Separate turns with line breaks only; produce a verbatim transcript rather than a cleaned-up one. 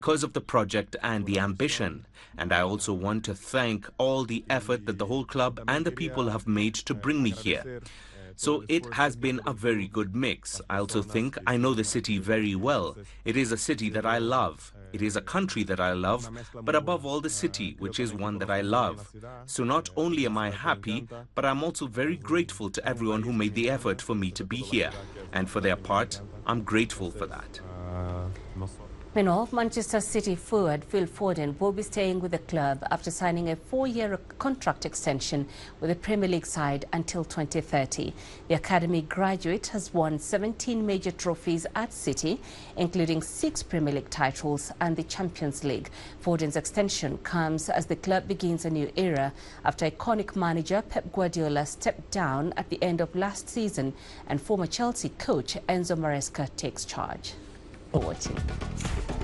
because of the project and the ambition. And I also want to thank all the effort that the whole club and the people have made to bring me here. So it has been a very good mix. I also think I know the city very well. It is a city that I love. It is a country that I love, but above all the city, which is one that I love. So not only am I happy, but I'm also very grateful to everyone who made the effort for me to be here. And for their part, I'm grateful for that.
Meanwhile, Manchester City forward Phil Foden will be staying with the club after signing a four-year contract extension with the Premier League side until twenty thirty. The academy graduate has won seventeen major trophies at City, including six Premier League titles and the Champions League. Foden's extension comes as the club begins a new era after iconic manager Pep Guardiola stepped down at the end of last season and former Chelsea coach Enzo Maresca takes charge. For watching.